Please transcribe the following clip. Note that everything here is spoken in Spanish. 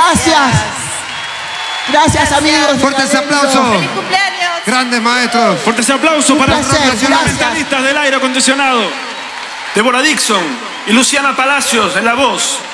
Gracias. Gracias, amigos. Fuertes aplausos. ¡Feliz cumpleaños! Grandes maestros. Fuertes aplausos para los placer, fundamentalistas del aire acondicionado. Débora Dixon y Luciana Palacios en la voz.